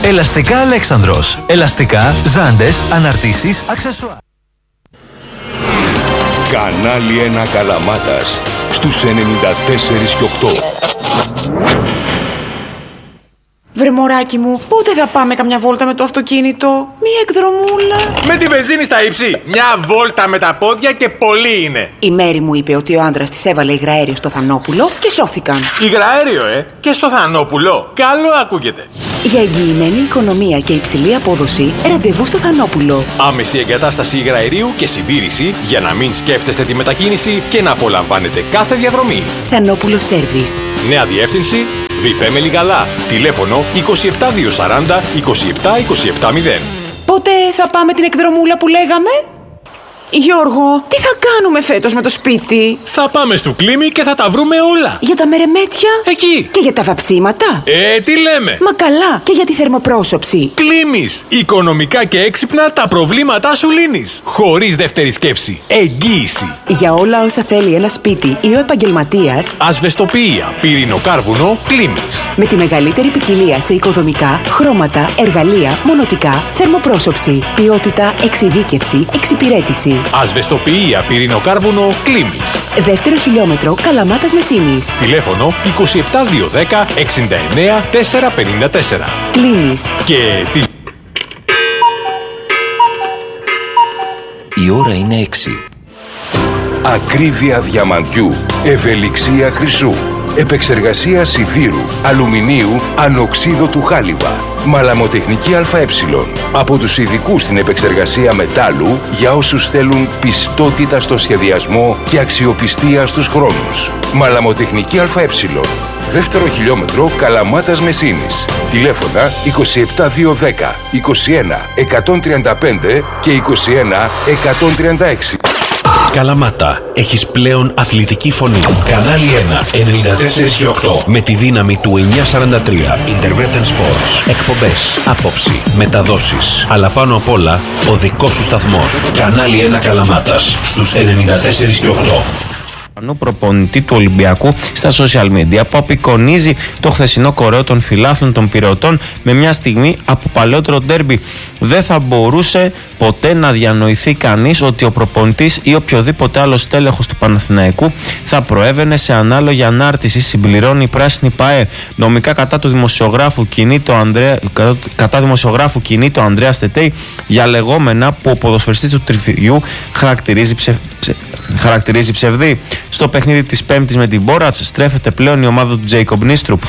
Ελαστικά Αλέξανδρος. Ελαστικά, ζάντες, αναρτήσεις, αξεσουάρ. Κανάλι 1 Καλαμάτας στους 94 και 8. Βρε μωράκι μου, πότε θα πάμε καμιά βόλτα με το αυτοκίνητο? Μία εκδρομούλα. Με τη βενζίνη στα ύψη. Μια βόλτα με τα πόδια και πολύ είναι. Η Μέρη μου είπε ότι ο άντρας της έβαλε υγραέριο στο Θανόπουλο και σώθηκαν. Υγραέριο, και στο Θανόπουλο. Καλό ακούγεται. Για εγγυημένη οικονομία και υψηλή απόδοση, ραντεβού στο Θανόπουλο. Άμεση εγκατάσταση υγραερίου και συντήρηση για να μην σκέφτεστε τη μετακίνηση και να απολαμβάνετε κάθε διαδρομή. Θανόπουλο Σέρβις. Νέα διεύθυνση Βιπέ Μελιγαλά. Τηλέφωνο 27240 27270. Πότε θα πάμε την εκδρομούλα που λέγαμε? Γιώργο, τι θα κάνουμε φέτος με το σπίτι? Θα πάμε στο Κλίμι και θα τα βρούμε όλα. Για τα μερεμέτια? Εκεί. Και για τα βαψίματα? Τι λέμε. Μα καλά, και για τη θερμοπρόσωψη. Κλίμις. Οικονομικά και έξυπνα τα προβλήματά σου λύνεις. Χωρίς δεύτερη σκέψη. Εγγύηση. Για όλα όσα θέλει ένα σπίτι ή ο επαγγελματίας. Ασβεστοποιία, πυρηνοκάρβουνο, Κλίμις. Με τη μεγαλύτερη ποικιλία σε οικοδομικά, χρώματα, εργαλεία, μονοτικά, θερμοπρόσωψη, ποιότητα, εξειδίκευση, εξυπηρέτηση. Ασβεστοποιία, πυρηνοκάρβουνο, Κλίμις. Δεύτερο χιλιόμετρο, Καλαμάτας Μεσίνης. Τηλέφωνο 27210 69 454. Κλίμις. Και τη... Η ώρα είναι 6. Ακρίβεια διαμαντιού, ευελιξία χρυσού, επεξεργασία σιδήρου, αλουμινίου, ανοξίδωτου χάλιβα, μαλαμοτεχνική ΑΕ. Από τους ειδικούς στην επεξεργασία μετάλλου για όσους θέλουν πιστότητα στο σχεδιασμό και αξιοπιστία στους χρόνους. Μαλαμοτεχνική ΑΕ. Δεύτερο χιλιόμετρο, Καλαμάτας Μεσίνης. Τηλέφωνα 27210 21 135 και 21 136. Καλαμάτα, έχεις πλέον αθλητική φωνή. Κανάλι 1, 94 και 8. Με τη δύναμη του 943. Intervention Sports. Εκπομπές, άποψη, μεταδόσεις. Αλλά πάνω απ' όλα, ο δικός σου σταθμός. Κανάλι 1 Καλαμάτας, στους 94 και 8. Προπονητή του Ολυμπιακού στα social media, που απεικονίζει το χθεσινό κορέο των φιλάθλων των Πειραωτών με μια στιγμή από παλαιότερο ντέρμπι. Δεν θα μπορούσε ποτέ να διανοηθεί κανείς ότι ο προπονητής ή οποιοδήποτε άλλο τέλεχος του Παναθηναϊκού θα προέβαινε σε ανάλογη ανάρτηση, συμπληρώνει η Πράσινη ΠΑΕ. Νομικά κατά δημοσιογράφου κινεί το Ανδρέα Στετέι για λεγόμενα που ο ποδοσφαιριστής του Τριφυριού χαρακτηρίζει ψευδή. Στο παιχνίδι της Πέμπτης με την Μπόρατς στρέφεται πλέον η ομάδα του Τζέικομπ Νίστρουπ.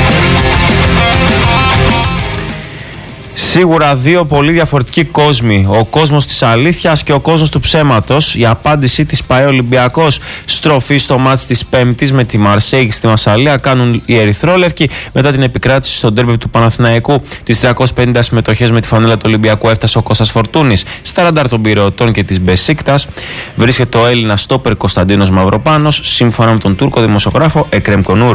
Σίγουρα δύο πολύ διαφορετικοί κόσμοι. Ο κόσμος της αλήθειας και ο κόσμος του ψέματος. Η απάντησή της ΠΑΕ Ολυμπιακός. Στροφή στο μάτς της Πέμπτης με τη Μαρσέιγ στη Μασσαλία κάνουν οι ερυθρόλευκοι. Μετά την επικράτηση στο ντέρμπι του Παναθηναϊκού, τις 350 συμμετοχές με τη φανέλα του Ολυμπιακού έφτασε ο Κώστας Φορτούνης. Στα ραντάρ των Πειραωτών και της Μπεσίκτας βρίσκεται ο Έλληνας στόπερ Κωνσταντίνος Μαυροπάνος, σύμφωνα με τον Τούρκο δημοσιογράφο Εκρέμ Κονούρ.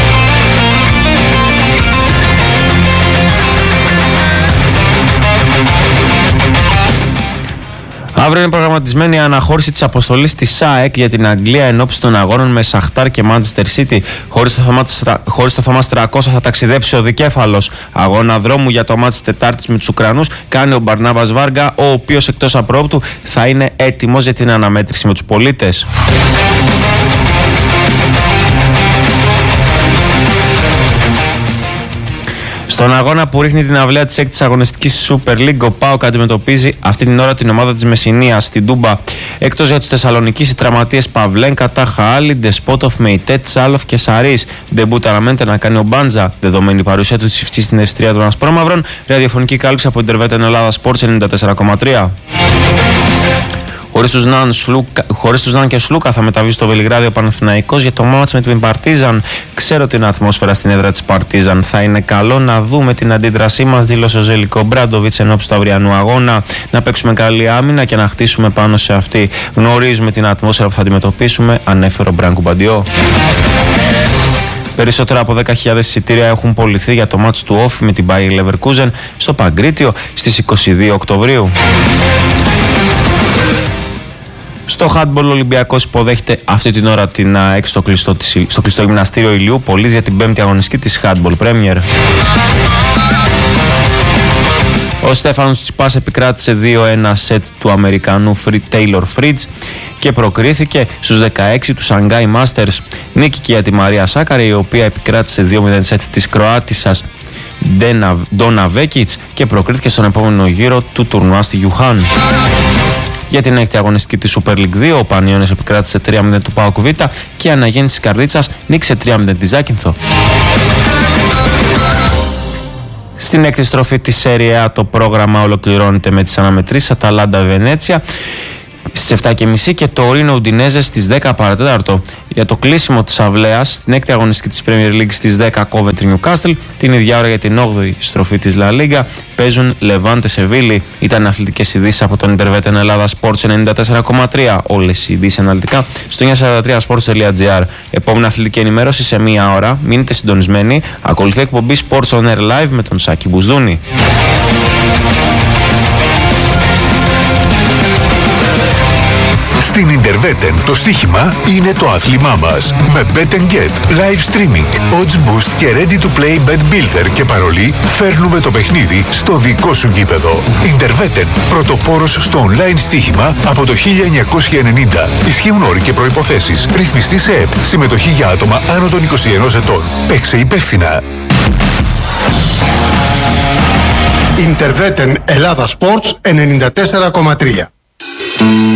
Αύριο είναι προγραμματισμένη η αναχώρηση της αποστολής της ΣΑΕΚ για την Αγγλία ενόψει των αγώνων με Σαχτάρ και Manchester City. Χωρίς το Θωμάς 300 θα ταξιδέψει ο Δικέφαλος. Αγώνα δρόμου για το μάτς της Τετάρτης με τους Ουκρανούς κάνει ο Μπαρνάβας Βάργα, ο οποίος εκτός απρόπτου θα είναι έτοιμος για την αναμέτρηση με τους πολίτες. Στον αγώνα που ρίχνει την αυλαία της 6ης αγωνιστικής Super League, ο ΠΑΟΚ αντιμετωπίζει αυτή την ώρα την ομάδα της Μεσσηνίας στην Τούμπα. Εκτός για τους Θεσσαλονικείς, οι τραυματίες Παυλένκα, Τάχα Άλλη, Ντεσπότοφ, Μεϊτέ, Τσάλοφ και Σαρίς. Ντεμπούτα αναμένεται να κάνει ο Μπάντζα. Δεδομένη η παρουσία του της Ιφτής στην Ευστρία των Ασπρόμαυρων. Ραδιοφωνική κάλυψη από Intervention Ελλάδα Sports 94,3. Χωρίς τους Ναν και Σλούκα θα μεταβεί στο Βελιγράδι ο Παναθηναϊκός για το μάτς με την Παρτίζαν. Ξέρω την ατμόσφαιρα στην έδρα της Παρτίζαν. Θα είναι καλό να δούμε την αντίδρασή μας, δήλωσε ο Ζέλικο Μπράντοβιτς ενόψει του αυριανού αγώνα. Να παίξουμε καλή άμυνα και να χτίσουμε πάνω σε αυτή. Γνωρίζουμε την ατμόσφαιρα που θα αντιμετωπίσουμε, ανέφερε ο Μπράνκου Μπαντιό. Περισσότερα από 10.000 εισιτήρια έχουν πωληθεί για το μάτς του Όφη με την Bayer Leverkusen στο Παγκρίτιο στις 22 Οκτωβρίου. Στο handball, ο Ολυμπιακός υποδέχεται αυτή την ώρα την ΑΕΚ στο κλειστό γυμναστήριο Ηλιούπολης για την 5η αγωνιστική της Handball Premier. Ο Στέφανος Τσιπάς επικράτησε 2-1 σετ του Αμερικανού Taylor Fritz και προκρίθηκε στους 16 του Shanghai Masters. Νίκη και για τη Μαρία Σάκαρη, η οποία επικράτησε 2-0 σετ της Κροάτισσας Ντόνα Βέκιτς και προκρίθηκε στον επόμενο γύρο του τουρνουά στη Γιουχάν. Για την έκτη αγωνιστική της Super League 2, ο Πανιώνιος επικράτησε 3-0 του ΠΑΟΚ Β και η Αναγέννηση Καρδίτσας νίκησε 3-0 τη Ζάκυνθο. Στην έκτη στροφή της Serie A το πρόγραμμα ολοκληρώνεται με τις αναμετρήσεις Αταλάντα Βενέτσια στις 7.30 και το Ορίνο Ουντινέζε στις 10 παρατέταρτο. Για το κλείσιμο της αυλαίας, στην έκτη αγωνιστική της Premier League στις 10 Coventry Newcastle, την ίδια ώρα για την 8η στροφή της La Liga παίζουν Λεβάντε Σεβίλη. Ήταν αθλητικές ειδήσεις από τον Interveten Ελλάδα Sports 94,3. Όλες οι ειδήσεις αναλυτικά στο 943sports.gr. Επόμενη αθλητική ενημέρωση σε μία ώρα. Μείνετε συντονισμένοι. Ακολουθεί εκπομπή Sports on Air Live με τον Σάκη Μπουσδούνη. Στην Interveten το στοίχημα είναι το άθλημά μας. Με Bet & Get, live streaming, odds boost και ready to play bet builder και παρολί φέρνουμε το παιχνίδι στο δικό σου γήπεδο. Interveten, πρωτοπόρος στο online στοίχημα από το 1990. Ισχύουν όροι και προϋποθέσεις. Ρυθμιστή σε ΕΠ. Συμμετοχή για άτομα άνω των 21 ετών. Παίξε υπεύθυνα. Interveten Ελλάδα Sports 94,3.